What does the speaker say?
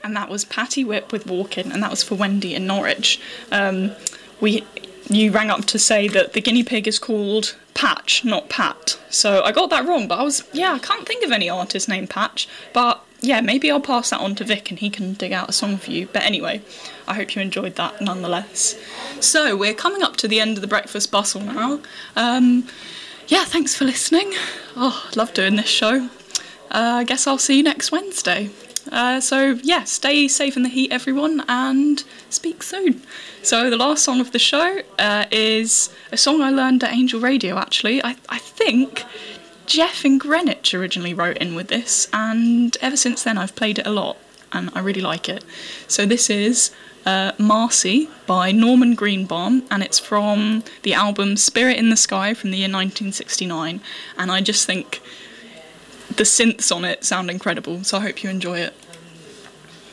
and that was Patty Whip with Walkin', and that was for Wendy in Norwich. You rang up to say that the guinea pig is called Patch, not Pat. So I got that wrong, but I can't think of any artist named Patch. But yeah, maybe I'll pass that on to Vic and he can dig out a song for you. But anyway, I hope you enjoyed that nonetheless. So we're coming up to the end of the breakfast bustle now. Thanks for listening. Oh, love doing this show. I guess I'll see you next Wednesday. Stay safe in the heat, everyone, and speak soon. So the last song of the show is a song I learned at Angel Radio, actually. I think Jeff in Greenwich originally wrote in with this, and ever since then I've played it a lot, and I really like it. So this is Marcy by Norman Greenbaum, and it's from the album Spirit in the Sky from the year 1969, and I just think the synths on it sound incredible, so I hope you enjoy it.